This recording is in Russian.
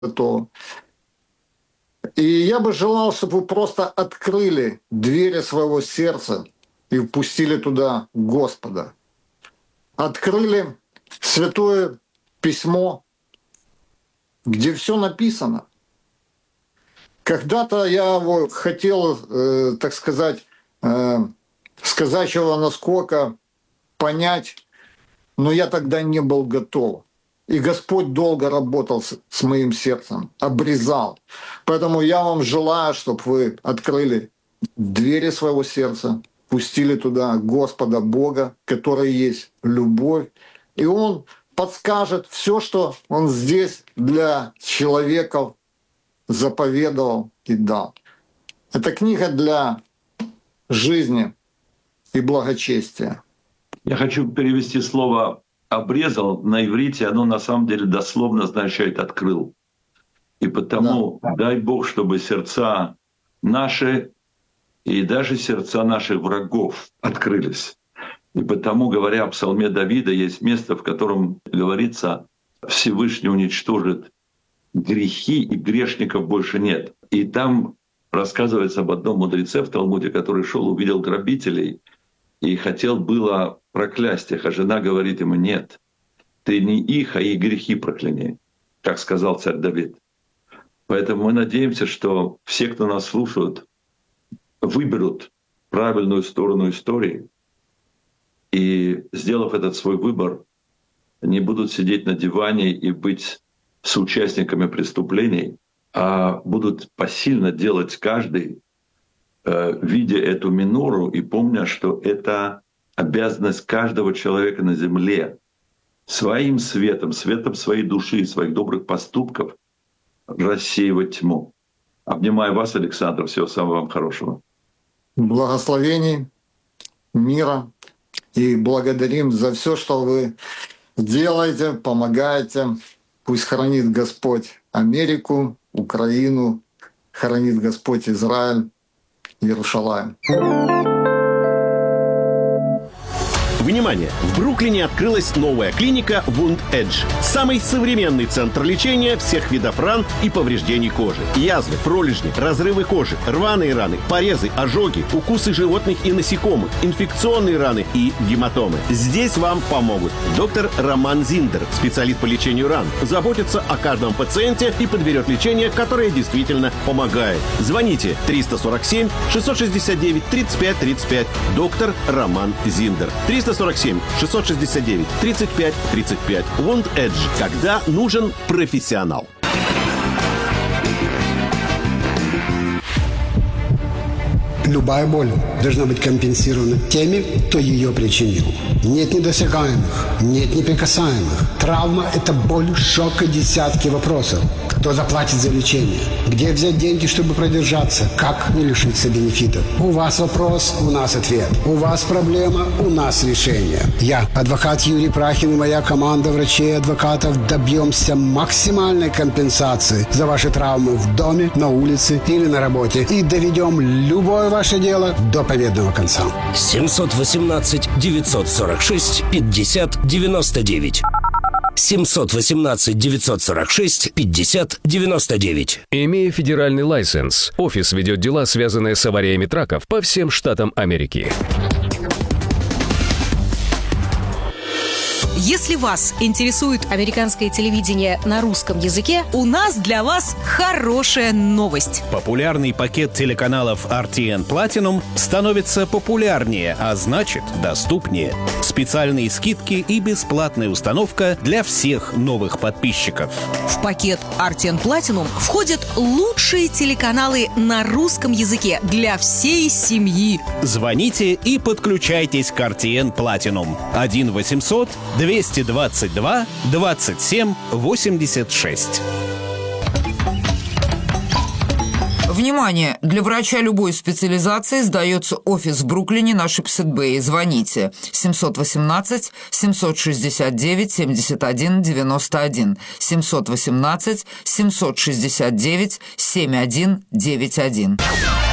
готово. И я бы желал, чтобы вы просто открыли двери своего сердца и впустили туда Господа. Открыли Святое Письмо, где все написано. Когда-то я хотел, так сказать, сказать его насколько понять, но я тогда не был готов. И Господь долго работал с моим сердцем, обрезал. Поэтому я вам желаю, чтобы вы открыли двери своего сердца, пустили туда Господа Бога, который есть любовь, и Он подскажет все, что Он здесь для человеков заповедовал и дал. Это книга для жизни и благочестия. Я хочу перевести слово «обрезал» на иврите, оно на самом деле дословно означает «открыл». И потому дай Бог, чтобы сердца наши и даже сердца наших врагов открылись. И потому, говоря о псалме Давида, есть место, в котором говорится, Всевышний уничтожит грехи, и грешников больше нет. И там рассказывается об одном мудреце в Талмуде, который шел, увидел грабителей и хотел было проклясть их, а жена говорит ему: нет, ты не их, а их грехи прокляни, как сказал царь Давид. Поэтому мы надеемся, что все, кто нас слушают, выберут правильную сторону истории и, сделав этот свой выбор, не будут сидеть на диване и быть соучастниками преступлений, а будут посильно делать каждый, видя эту минору и помня, что это обязанность каждого человека на земле своим светом, светом своей души, своих добрых поступков рассеивать тьму. Обнимаю вас, Александр, всего самого вам хорошего. Благословений, мира, и благодарим за все, что вы делаете, помогаете. Пусть хранит Господь Америку, Украину, хранит Господь Израиль, Иерусалим. Внимание! В Бруклине открылась новая клиника Wound Edge. Самый современный центр лечения всех видов ран и повреждений кожи. Язвы, пролежни, разрывы кожи, рваные раны, порезы, ожоги, укусы животных и насекомых, инфекционные раны и гематомы. Здесь вам помогут доктор Роман Зиндер, специалист по лечению ран, заботится о каждом пациенте и подберет лечение, которое действительно помогает. Звоните 347 669 35 35. Доктор Роман Зиндер. 347 669 35 35. Wound Edge. Когда нужен профессионал. Любая боль должна быть компенсирована теми, кто ее причинил. Нет недосягаемых, нет неприкасаемых. Травма – это боль, шок и десятки вопросов. Кто заплатит за лечение? Где взять деньги, чтобы продержаться? Как не лишиться бенефитов? У вас вопрос, у нас ответ. У вас проблема, у нас решение. Я, адвокат Юрий Прахин, и моя команда врачей и адвокатов добьемся максимальной компенсации за ваши травмы в доме, на улице или на работе. И доведем любое ваше дело до победного конца. 718 946 50 99. 718 946 50 99. Имея федеральный лайсенс, офис ведет дела, связанные с авариями траков по всем штатам Америки. Если вас интересует американское телевидение на русском языке, у нас для вас хорошая новость. Популярный пакет телеканалов RTN Platinum становится популярнее, а значит, доступнее. Специальные скидки и бесплатная установка для всех новых подписчиков. В пакет RTN Platinum входят лучшие телеканалы на русском языке для всей семьи. Звоните и подключайтесь к RTN Platinum. 1-800-222 27 86. Внимание! Для врача любой специализации сдается офис в Бруклине на Шипсет-Бэй. Звоните 718 769 71 91 718 769 7191.